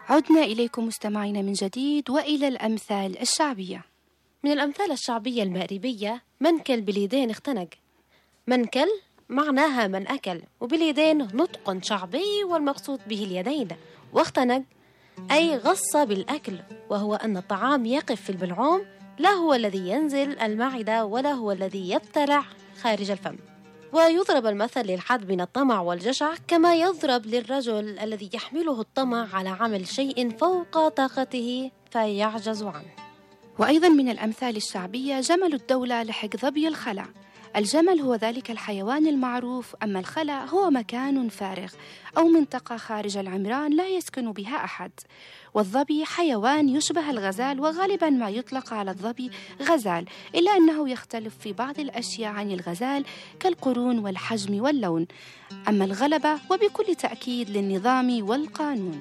عدنا إليكم مستمعين من جديد وإلى الأمثال الشعبية. من الأمثال الشعبية المأربية منكل باليدين اختنق. منكل معناها من أكل، وباليدين نطق شعبي والمقصود به اليدين، واختنق أي غص بالأكل، وهو أن الطعام يقف في البلعوم، لا هو الذي ينزل المعدة ولا هو الذي يبتلع خارج الفم. ويضرب المثل للحد من الطمع والجشع، كما يضرب للرجل الذي يحمله الطمع على عمل شيء فوق طاقته فيعجز عنه. وأيضا من الأمثال الشعبية جمل الدولة لحق ظبي الخلا. الجمل هو ذلك الحيوان المعروف، أما الخلا هو مكان فارغ أو منطقة خارج العمران لا يسكن بها أحد. والظبي حيوان يشبه الغزال، وغالبا ما يطلق على الظبي غزال، إلا أنه يختلف في بعض الأشياء عن الغزال كالقرون والحجم واللون. أما الغلبة وبكل تأكيد للنظام والقانون.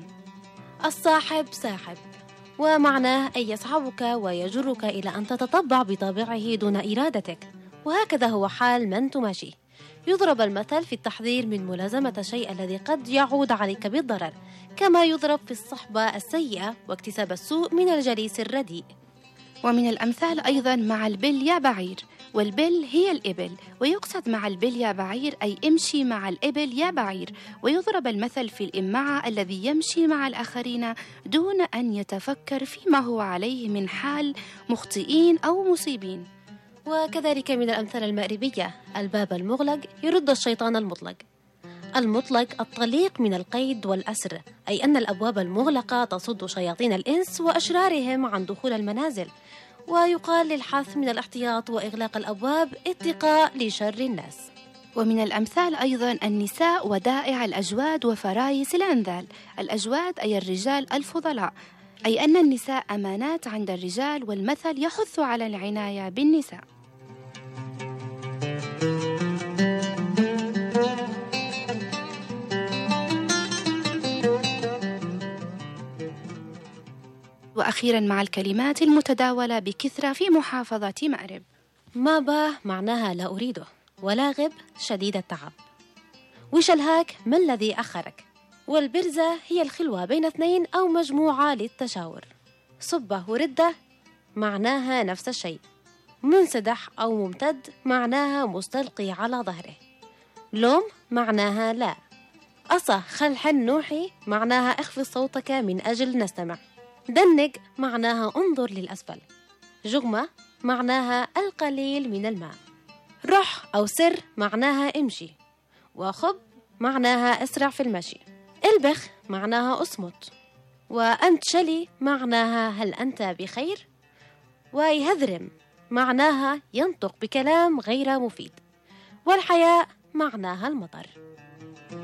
الصاحب ساحب، ومعناه أن يصحبك ويجرك إلى أن تتطبع بطبعه دون إرادتك، وهكذا هو حال من تماشيه. يضرب المثل في التحذير من ملازمة الشيء الذي قد يعود عليك بالضرر، كما يضرب في الصحبة السيئة واكتساب السوء من الجليس الرديء. ومن الأمثال أيضا مع البل يا بعير، والبل هي الإبل، ويقصد مع البل يا بعير أي امشي مع الإبل يا بعير. ويضرب المثل في الإمعة الذي يمشي مع الآخرين دون أن يتفكر فيما هو عليه من حال مخطئين أو مصيبين. وكذلك من الأمثال المأربية الباب المغلق يرد الشيطان المطلق. المطلق الطليق من القيد والأسر، أي أن الأبواب المغلقة تصد شياطين الإنس وأشرارهم عن دخول المنازل. ويقال للحث من الاحتياط وإغلاق الأبواب اتقاء لشر الناس. ومن الأمثال أيضا النساء ودائع الأجواد وفرايس الأنذال. الأجواد أي الرجال الفضلاء، أي أن النساء أمانات عند الرجال، والمثل يحث على العناية بالنساء. وأخيرا مع الكلمات المتداولة بكثرة في محافظة مأرب. ما باه معناها لا أريده، ولا غب شديد التعب. وش الهاك ما الذي أخرك. والبرزة هي الخلوة بين اثنين أو مجموعة للتشاور. صبة وردة معناها نفس الشيء. منسدح أو ممتد معناها مستلقي على ظهره. لوم معناها لا. أصة خلحن نوحي معناها اخفض صوتك من أجل نستمع. دنق معناها انظر للأسفل. جغمة معناها القليل من الماء. رح أو سر معناها امشي. وخب معناها اسرع في المشي. البخ معناها اصمت. وأنت شلي معناها هل أنت بخير. ويهذرم معناها ينطق بكلام غير مفيد. والحياء معناها المطر.